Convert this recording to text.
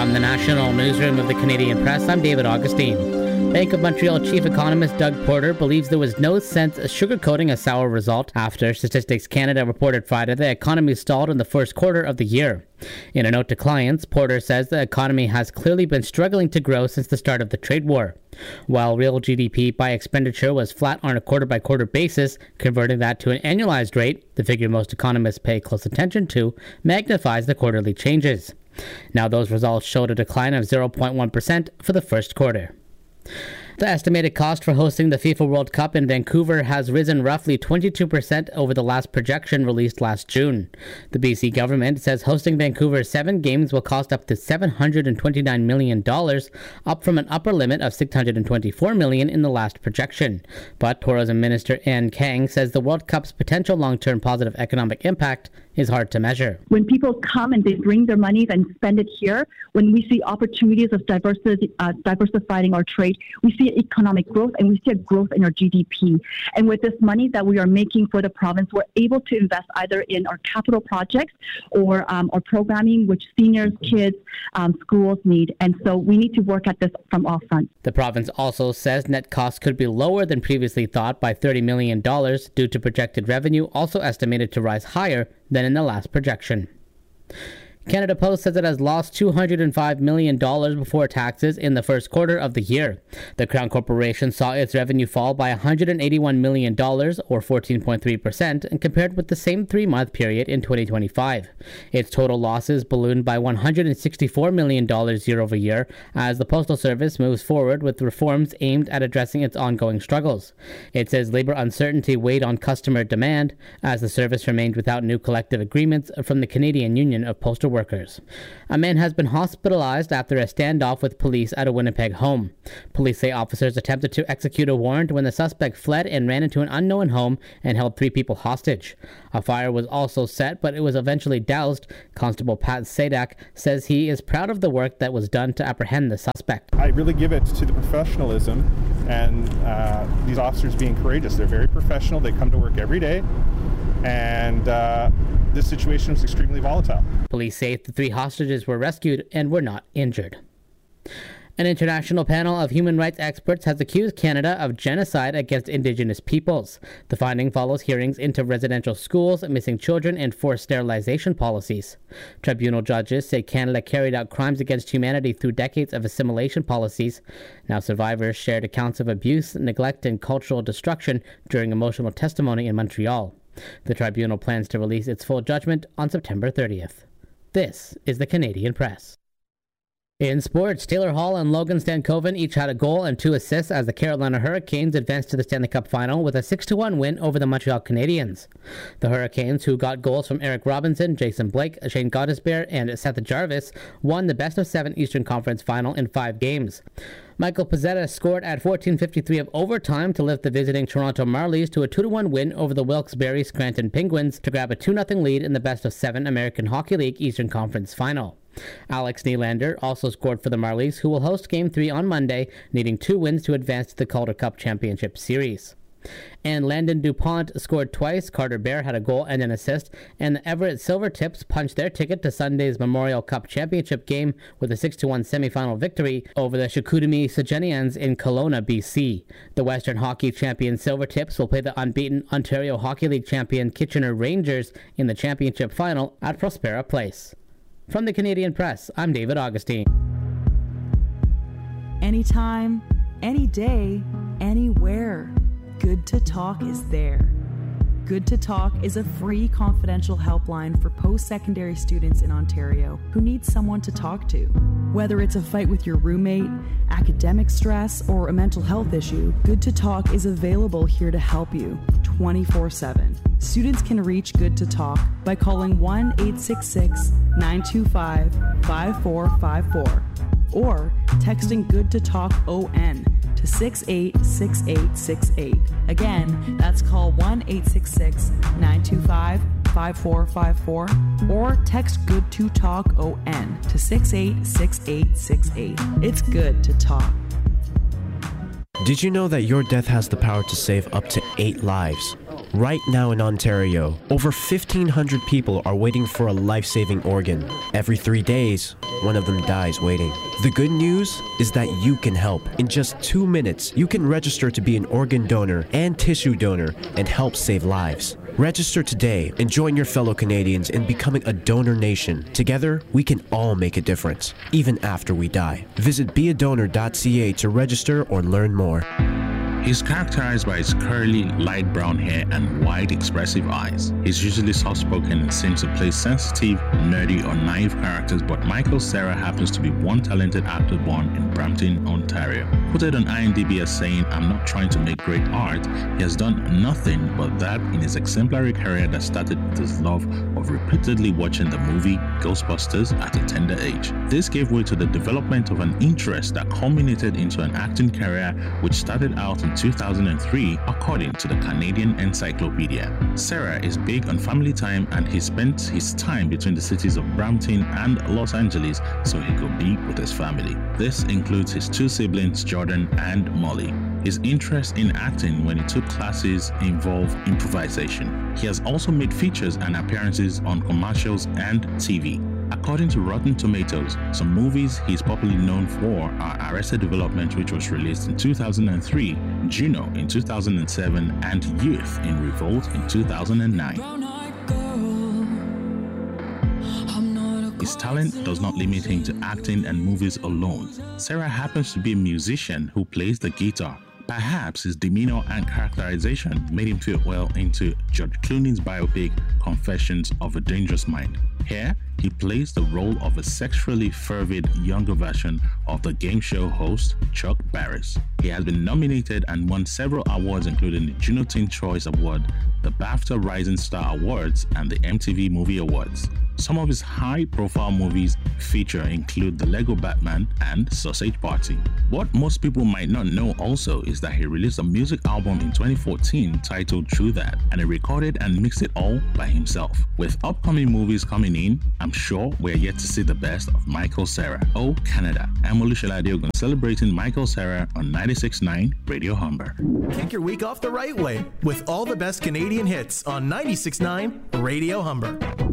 From the national newsroom of the Canadian Press, I'm David Augustine. Bank of Montreal chief economist Doug Porter believes there was no sense sugarcoating a sour result after Statistics Canada reported Friday the economy stalled in the first quarter of the year. In a note to clients, Porter says the economy has clearly been struggling to grow since the start of the trade war. While real GDP by expenditure was flat on a quarter-by-quarter basis, converting that to an annualized rate, the figure most economists pay close attention to, magnifies the quarterly changes. Now those results showed a decline of 0.1% for the first quarter. The estimated cost for hosting the FIFA World Cup in Vancouver has risen roughly 22% over the last projection released last June. The BC government says hosting Vancouver's 7 games will cost up to $729 million, up from an upper limit of $624 million in the last projection. But Tourism Minister Ann Kang says the World Cup's potential long-term positive economic impact is hard to measure. When people come and they bring their money and spend it here, when we see opportunities of diversifying our trade, we see economic growth and we see a growth in our GDP. And with this money that we are making for the province, we're able to invest either in our capital projects or our programming, which seniors, kids, schools need. And so we need to work at this from all fronts. The province also says net costs could be lower than previously thought by $30 million due to projected revenue also estimated to rise higher than in the last projection. Canada Post says it has lost $205 million before taxes in the first quarter of the year. The Crown Corporation saw its revenue fall by $181 million, or 14.3%, and compared with the same 3-month period in 2025. Its total losses ballooned by $164 million year over year as the Postal Service moves forward with reforms aimed at addressing its ongoing struggles. It says labor uncertainty weighed on customer demand as the service remained without new collective agreements from the Canadian Union of Postal Workers. A man has been hospitalized after a standoff with police at a Winnipeg home. Police say officers attempted to execute a warrant when the suspect fled and ran into an unknown home and held 3 people hostage. A fire was also set, but it was eventually doused. Constable Pat Sadak says he is proud of the work that was done to apprehend the suspect. I really give it to the professionalism and these officers being courageous. They're very professional. They come to work every day, and this situation was extremely volatile. Police say the 3 hostages were rescued and were not injured. An international panel of human rights experts has accused Canada of genocide against Indigenous peoples. The finding follows hearings into residential schools, missing children, and forced sterilization policies. Tribunal judges say Canada carried out crimes against humanity through decades of assimilation policies. Now survivors shared accounts of abuse, neglect, and cultural destruction during emotional testimony in Montreal. The tribunal plans to release its full judgment on September 30th. This is the Canadian Press. In sports, Taylor Hall and Logan Stankoven each had a goal and 2 assists as the Carolina Hurricanes advanced to the Stanley Cup Final with a 6-1 win over the Montreal Canadiens. The Hurricanes, who got goals from Eric Robinson, Jason Blake, Shane Gottisbehere, and Seth Jarvis, won the best-of-7 Eastern Conference Final in 5 games. Michael Pezzetta scored at 14:53 of overtime to lift the visiting Toronto Marlies to a 2-1 win over the Wilkes-Barre Scranton Penguins to grab a 2-0 lead in the best-of-7 American Hockey League Eastern Conference Final. Alex Nylander also scored for the Marlies, who will host Game 3 on Monday, needing 2 wins to advance to the Calder Cup Championship Series. And Landon DuPont scored twice, Carter Bear had a goal and an assist, and the Everett Silvertips punched their ticket to Sunday's Memorial Cup Championship game with a 6-1 semifinal victory over the Chicoutimi Sogenians in Kelowna, BC. The Western Hockey champion Silvertips will play the unbeaten Ontario Hockey League champion Kitchener Rangers in the championship final at Prospera Place. From the Canadian Press, I'm David Augustine. Anytime, any day, anywhere. Good to Talk is there. Good to Talk is a free confidential helpline for post-secondary students in Ontario who need someone to talk to. Whether it's a fight with your roommate, academic stress, or a mental health issue, Good to Talk is available here to help you 24/7. Students can reach Good to Talk by calling 1-866-925-5454 or texting Good to Talk ON to 686868. Again, that's call 1-866-925-5454 or text Good to Talk ON to 686868. It's Good to Talk. Did you know that your death has the power to save up to 8 lives? Right now in Ontario, over 1,500 people are waiting for a life-saving organ. Every 3 days, one of them dies waiting. The good news is that you can help. In just 2 minutes, you can register to be an organ donor and tissue donor and help save lives. Register today and join your fellow Canadians in becoming a donor nation. Together, we can all make a difference, even after we die. Visit beadonor.ca to register or learn more. He's characterized by his curly, light brown hair and wide, expressive eyes. He's usually soft-spoken and seems to play sensitive, nerdy, or naive characters, but Michael Cera happens to be one talented actor born in Brampton, Ontario. Quoted on IMDb as saying, "I'm not trying to make great art," he has done nothing but that in his exemplary career that started with his love of repeatedly watching the movie Ghostbusters at a tender age. This gave way to the development of an interest that culminated into an acting career which started out in 2003, according to the Canadian Encyclopedia. Cera is big on family time, and he spent his time between the cities of Brampton and Los Angeles so he could be with his family. This includes his 2 siblings, Jordan and Molly. His interest in acting when he took classes involved improvisation. He has also made features and appearances on commercials and TV. According to Rotten Tomatoes, some movies he's popularly known for are Arrested Development, which was released in 2003, Juno in 2007, and Youth in Revolt in 2009. His talent does not limit him to acting and movies alone. Cera happens to be a musician who plays the guitar. Perhaps his demeanor and characterization made him fit well into George Clooney's biopic Confessions of a Dangerous Mind. Here, he plays the role of a sexually fervid younger version of the game show host Chuck Barris. He has been nominated and won several awards, including the Juno Teen Choice Award, the BAFTA Rising Star Awards, and the MTV Movie Awards. Some of his high-profile movies feature include The Lego Batman and Sausage Party. What most people might not know also is that he released a music album in 2014 titled True That, and he recorded and mixed it all by himself. With upcoming movies coming in, I'm sure we're yet to see the best of Michael Cera. Oh Canada, I'm Olusola Adeogun celebrating Michael Cera on 96.9 Radio Humber. Kick your week off the right way with all the best Canadian hits on 96.9 Radio Humber.